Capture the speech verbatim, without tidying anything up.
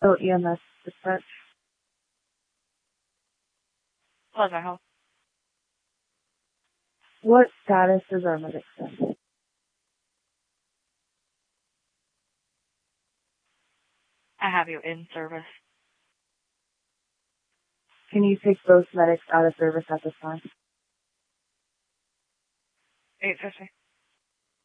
Oh, E M S dispatch. Pleasant Health. What status is our medic in? I have you in service. Can you take both medics out of service at this time? eight fifty.